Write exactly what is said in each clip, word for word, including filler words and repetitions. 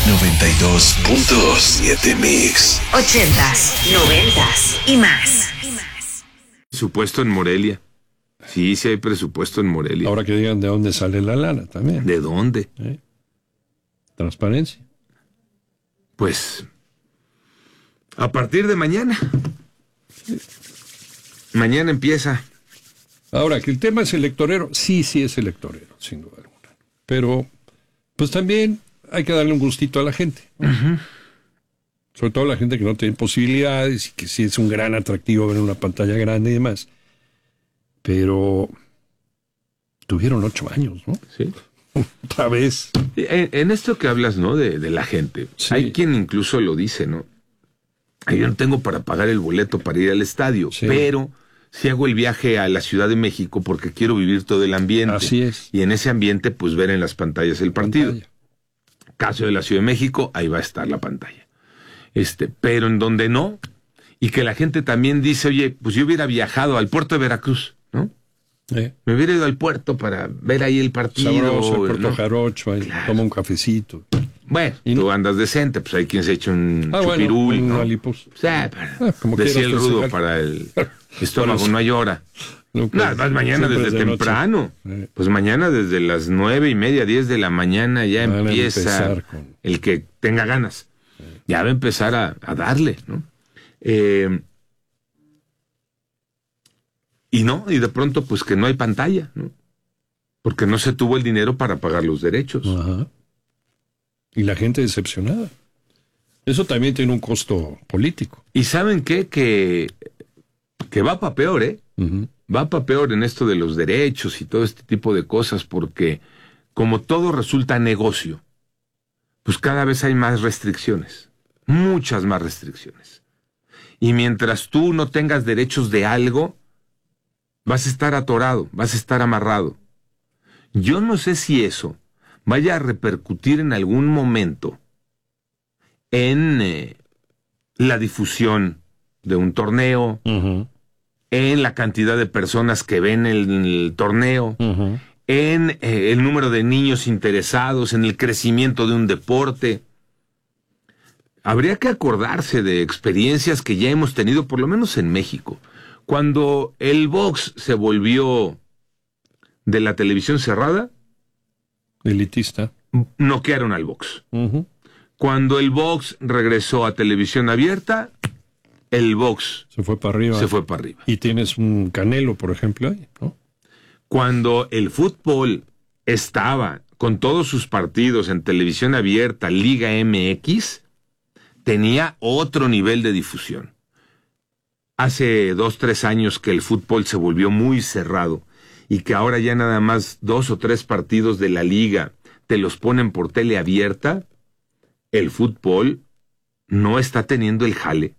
noventa y dos punto siete Mix. Ochentas, noventas y más. Presupuesto en Morelia. Sí, sí hay presupuesto en Morelia. Ahora que digan de dónde sale la lana también. ¿De dónde? ¿Eh? Transparencia. Pues a partir de mañana. Mañana empieza. Ahora, que el tema es electorero, sí, sí es electorero, sin duda alguna. Pero, pues también hay que darle un gustito a la gente, ¿no? Uh-huh. Sobre todo a la gente que no tiene posibilidades y que sí es un gran atractivo ver una pantalla grande y demás. Pero tuvieron ocho años, ¿no? Sí. Otra vez. En, en esto que hablas, ¿no? De, de la gente. Sí. Hay quien incluso lo dice, ¿no? Yo no tengo para pagar el boleto para ir al estadio, sí, pero si hago el viaje a la Ciudad de México porque quiero vivir todo el ambiente. Así es. Y en ese ambiente, pues ver en las pantallas el partido. Pantalla. Caso de la Ciudad de México, ahí va a estar la pantalla. Este, pero en donde no, y que la gente también dice, oye, pues yo hubiera viajado al puerto de Veracruz, ¿no? ¿Eh? Me hubiera ido al puerto para ver ahí el partido. Sabroso, el Puerto ¿no? Jarocho, ahí claro. Toma un cafecito. Bueno, y tú no... andas decente, pues hay quien se echa un ah, chupirul, bueno, ¿no? Alipos. O sea, para, ah, decía el rudo, secar. Para el estómago no hay hora. No, pues, más mañana desde de temprano. Eh. Pues mañana desde las nueve y media, diez de la mañana ya Van empieza con... el que tenga ganas. Eh. Ya va a empezar a, a darle, ¿no? Eh, y no, y de pronto pues que no hay pantalla, ¿no? Porque no se tuvo el dinero para pagar los derechos. Ajá. Y la gente decepcionada. Eso también tiene un costo político. ¿Y saben qué? Que, que va para peor, ¿eh? Uh-huh. Va para peor en esto de los derechos y todo este tipo de cosas, porque como todo resulta negocio, pues cada vez hay más restricciones, muchas más restricciones. Y mientras tú no tengas derechos de algo, vas a estar atorado, vas a estar amarrado. Yo no sé si eso vaya a repercutir en algún momento en eh, la difusión de un torneo, uh-huh. en la cantidad de personas que ven el, el torneo, uh-huh. en eh, el número de niños interesados, en el crecimiento de un deporte. Habría que acordarse de experiencias que ya hemos tenido, por lo menos en México. Cuando el box se volvió de la televisión cerrada, elitista, noquearon al box. Uh-huh. Cuando el box regresó a televisión abierta, el box se fue para arriba. Se fue para arriba. Y tienes un Canelo, por ejemplo, ahí, ¿no? Cuando el fútbol estaba con todos sus partidos en televisión abierta, Liga M X, tenía otro nivel de difusión. Hace dos, tres años que el fútbol se volvió muy cerrado y que ahora ya nada más dos o tres partidos de la liga te los ponen por tele abierta, el fútbol no está teniendo el jale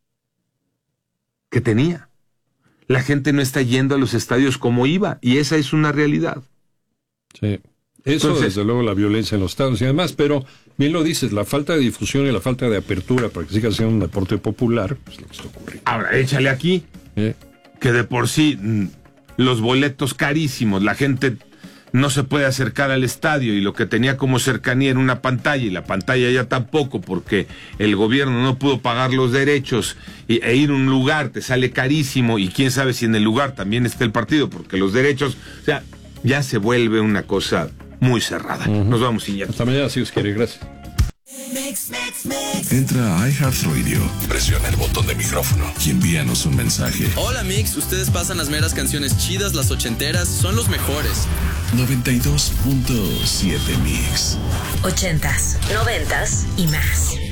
que tenía. La gente no está yendo a los estadios como iba, y esa es una realidad. Sí, eso Entonces, desde luego la violencia en los estadios y además, pero bien lo dices, la falta de difusión y la falta de apertura para que siga siendo un deporte popular, pues lo que está ocurriendo. Ahora, échale aquí, ¿Eh? que de por sí los boletos carísimos, la gente no se puede acercar al estadio y lo que tenía como cercanía era una pantalla y la pantalla ya tampoco porque el gobierno no pudo pagar los derechos y, e ir a un lugar te sale carísimo y quién sabe si en el lugar también está el partido porque los derechos, o sea, ya se vuelve una cosa muy cerrada. Uh-huh. Nos vamos, Iñaki. Hasta mañana, si os quiere. Gracias. Mix, mix, mix. Entra a iHeartRadio, presiona el botón de micrófono y envíanos un mensaje. Hola Mix, ustedes pasan las meras canciones chidas, las ochenteras, son los mejores. noventa y dos punto siete Mix. Ochentas, noventas y más.